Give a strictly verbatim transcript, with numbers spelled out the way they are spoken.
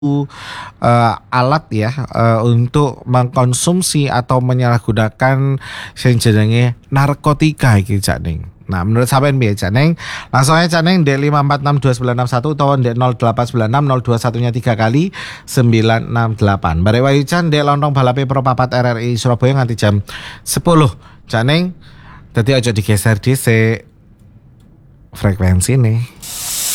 uh, alat ya uh, untuk mengkonsumsi atau menyalahgunakan sing jenenge narkotika iki Cak Ning. Nah, menurut sampean piye Cak Ning? Langsung aja Cak Ning di lima empat enam dua sembilan enam satu atau di nol delapan sembilan enam nol dua satu nya tiga kali sembilan enam delapan. Bare wayu Cak di lontong balape Pro papat R R I Surabaya nganti jam sepuluh. Cak Ning, dadi aja digeser dhisik frekuensi nih.